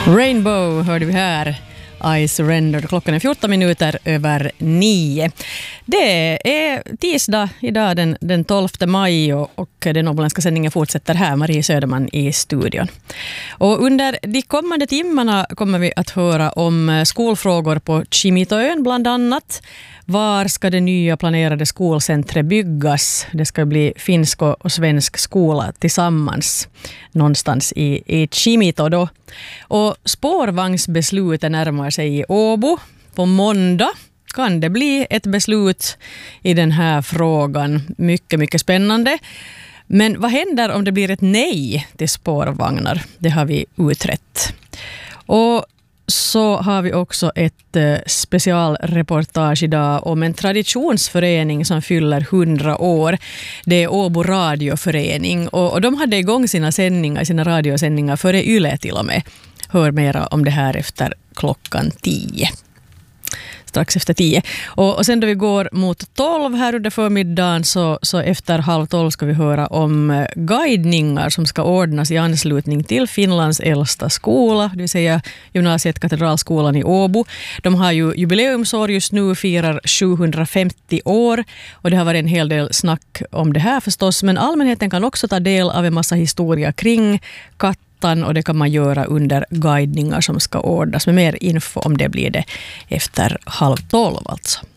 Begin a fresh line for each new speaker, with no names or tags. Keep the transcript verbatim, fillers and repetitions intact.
Rainbow hörde vi här. I surrender. Klockan är fjorton minuter över nio. Det är tisdag idag den, den tolfte maj och, och den åboländska sändningen fortsätter här. Marie Söderman i studion. Och under de kommande timmarna kommer vi att höra om skolfrågor på Kimitoön bland annat. Var ska det nya planerade skolcentret byggas? Det ska bli finsk och svensk skola tillsammans någonstans i, i Kimito då. Och spårvagnsbeslutet närmar sig i Åbo. På måndag kan det bli ett beslut i den här frågan. Mycket, mycket spännande. Men vad händer om det blir ett nej till spårvagnar? Det har vi utrett. Och så har vi också ett eh, specialreportage idag om en traditionsförening som fyller hundra år. Det är Åbo radioförening och, och de hade igång sina sändningar, sina radiosändningar före Yle till och med. Hör mera om det här efter klockan tio. Strax efter tio. Och, och sen då vi går mot tolv här under förmiddagen så, så efter halv tolv ska vi höra om guidningar som ska ordnas i anslutning till Finlands äldsta skola, det vill säga gymnasiet Katedralskolan i Åbo. De har ju jubileumsår just nu, firar sjuhundrafemtio år och det har varit en hel del snack om det här förstås, men allmänheten kan också ta del av en massa historia kring katt och det kan man göra under guidningar som ska ordnas. Med mer info om det blir det efter halv tolv alltså.